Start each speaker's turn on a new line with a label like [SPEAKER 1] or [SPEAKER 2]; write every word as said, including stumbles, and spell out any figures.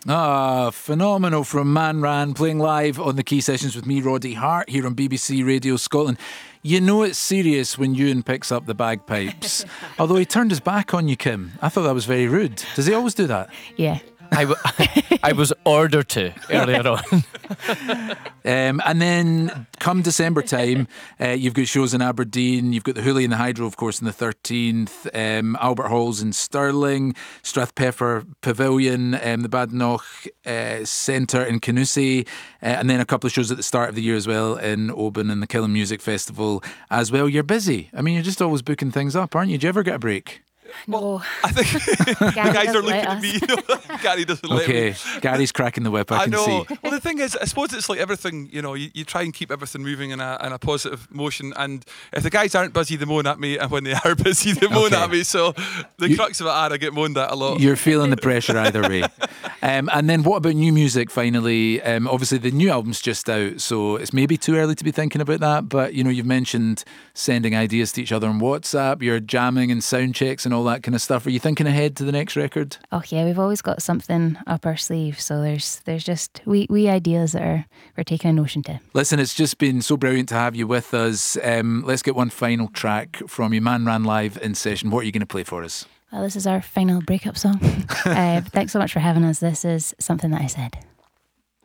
[SPEAKER 1] Ah, phenomenal from Man Ran, playing live on the Key Sessions with me, Roddy Hart, here on B B C Radio Scotland. You know it's serious when Ewan picks up the bagpipes. Although he turned his back on you, Kim. I thought that was very rude. Does he always do that?
[SPEAKER 2] Yeah.
[SPEAKER 3] I, w- I was ordered to earlier on.
[SPEAKER 1] Um, and then come December time, uh, you've got shows in Aberdeen, you've got the Hooley and the Hydro, of course, on the thirteenth, um, Albert Halls in Stirling, Strathpeffer Pavilion, um, the Badenoch uh, Centre in Canusie, uh, and then a couple of shows at the start of the year as well in Oban and the Killam Music Festival as well. You're busy. I mean, you're just always booking things up, aren't you? Do you ever get a break?
[SPEAKER 2] No.
[SPEAKER 4] I think the guys are
[SPEAKER 2] doesn't
[SPEAKER 4] looking
[SPEAKER 2] let
[SPEAKER 4] at me. You know, Gary doesn't let me.
[SPEAKER 1] Okay, Gary's cracking the whip, I,
[SPEAKER 4] I
[SPEAKER 1] can
[SPEAKER 4] know.
[SPEAKER 1] see.
[SPEAKER 4] Well, the thing is, I suppose it's like everything, you know, you, you try and keep everything moving in a, in a positive motion. And if the guys aren't busy, they moan at me. And when they are busy, they moan
[SPEAKER 1] Okay.
[SPEAKER 4] at me. So the
[SPEAKER 1] You-
[SPEAKER 4] crux of it are I get moaned at a lot.
[SPEAKER 1] You're feeling the pressure either way. Um, and then what about new music finally? Um, obviously the new album's just out, so it's maybe too early to be thinking about that. But, you know, you've mentioned sending ideas to each other on WhatsApp, you're jamming and sound checks and all that kind of stuff. Are you thinking ahead to the next record?
[SPEAKER 2] Oh yeah, we've always got something up our sleeve. So there's there's just wee wee ideas that are we're taking a notion to.
[SPEAKER 1] Listen, it's just been so brilliant to have you with us. Um, let's get one final track from you, Man Ran Live in Session. What are you going to play for us?
[SPEAKER 2] Well, this is our final breakup song. uh, thanks so much for having us. This is Something That I Said.